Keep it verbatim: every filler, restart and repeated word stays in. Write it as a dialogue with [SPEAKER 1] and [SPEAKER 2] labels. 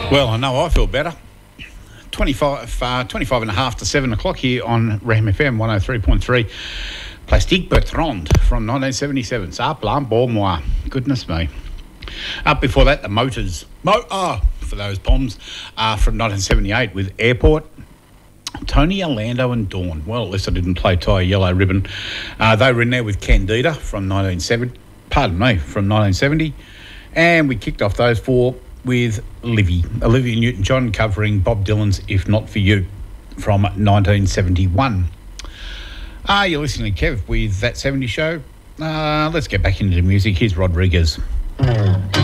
[SPEAKER 1] Well, I know I feel better. twenty-five, uh, twenty-five and a half to seven o'clock here on Ram F M one oh three point three. Plastique Bertrand from nineteen seventy-seven. Ça plante pour moi. Goodness me. Up before that, the Motors. Mo- oh, for those bombs, uh, from nineteen seventy-eight with Airport. Tony Orlando and Dawn. Well, at least I didn't play Tie Yellow Ribbon. Uh, they were in there with Candida from nineteen seventy. Pardon me, from nineteen seventy. And we kicked off those four with Livy, Olivia Newton-John covering Bob Dylan's If Not For You from nineteen seventy-one. Ah, uh, you're listening to Kev with That seventies Show. Uh, let's get back into the music. Here's Rodriguez.